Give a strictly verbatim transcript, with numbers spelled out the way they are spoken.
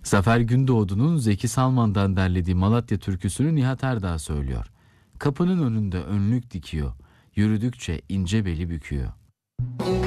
Zafer Gündoğdu'nun Zeki Salman'dan derlediği Malatya türküsünü Nihat Erdağ söylüyor. Kapının önünde önlük dikiyor, yürüdükçe ince beli büküyor.